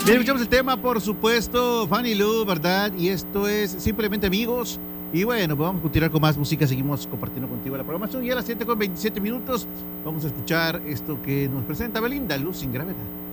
Bien, escuchamos el tema, por supuesto, Fanny Lu, ¿verdad? Y esto es Simplemente Amigos. Y bueno, pues vamos a continuar con más música, seguimos compartiendo contigo la programación. Y a las 7:27 vamos a escuchar esto que nos presenta Belinda, Luz sin Gravedad.